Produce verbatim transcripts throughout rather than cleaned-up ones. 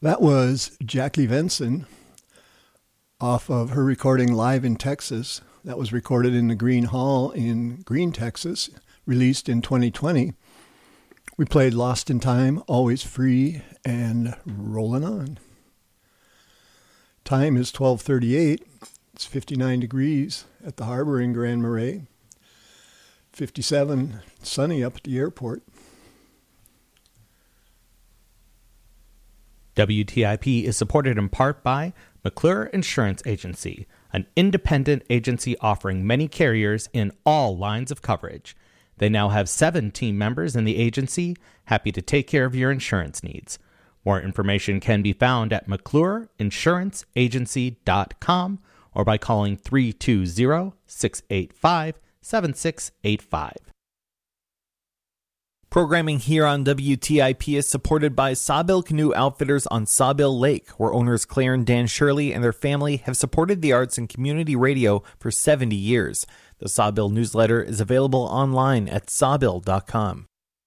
That was Jackie Venson off of her recording Live in Texas. That was recorded in the Green Hall in Green, Texas, released in twenty twenty. We played Lost in Time, Always Free, and Rolling On. Time is twelve thirty-eight. It's fifty-nine degrees at the harbor in Grand Marais. fifty-seven sunny up at the airport. W T I P is supported in part by McClure Insurance Agency, an independent agency offering many carriers in all lines of coverage. They now have seven team members in the agency, happy to take care of your insurance needs. More information can be found at mcclure insurance agency dot com or by calling three two zero, six eight five, seven six eight five. Programming here on W T I P is supported by Sawbill Canoe Outfitters on Sawbill Lake, where owners Claire and Dan Shirley and their family have supported the arts and community radio for seventy years. The Sawbill newsletter is available online at sawbill dot com.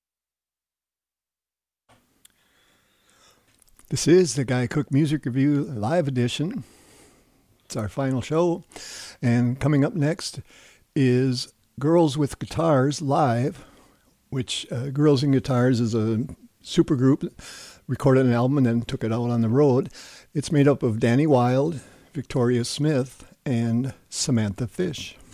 This is the Guy Cook Music Review Live Edition. It's our final show. And coming up next is Girls with Guitars Live, which uh, Girls and Guitars is a super group, recorded an album and then took it out on the road. It's made up of Danny Wilde, Victoria Smith, and Samantha Fish.